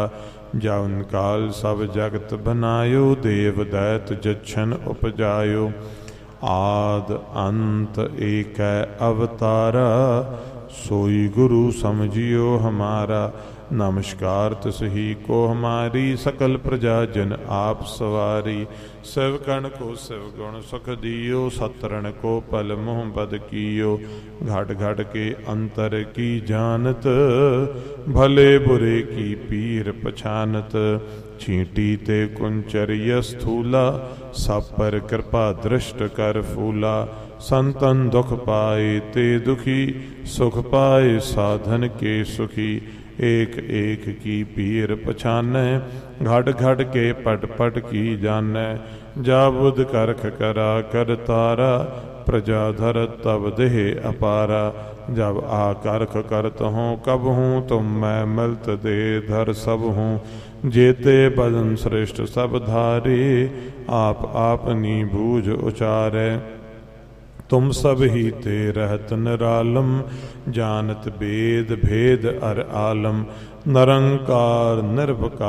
जौन काल सब जगत बनायो, देव दैत जच्छन उपजायो। आद अंत एक अवतारा, सोई गुरु समझियो हमारा। नमस्कार तिसही को हमारी, सकल प्रजा जन आप सवारी। शिवकण को शिव गुण सुख दियो, सतरण को पल मोह बद कियो। घट घट के अंतर की जानत, भले बुरे की पीर पछानत। छींटी ते कुंचर स्थूला, सब पर कृपा दृष्ट कर फूला। संतन दुख पाए ते दुखी, सुख पाए साधन के सुखी। एक एक की पीर पछानै, घट घट के पट पट की जानै। जा बुध करख करा कर तारा, प्रजा धर तब देह अपारा। जब आकर्ख करत हूँ कब हूँ, तुम मैं मिलत दे धर सब हूँ। जेते बदन श्रेष्ठ सब धारे, आप आपनी बूझ उचारे। तुम सब ही ते रहत निरालम, जानत वेद भेद अर आलम। निरंकार निर्विकार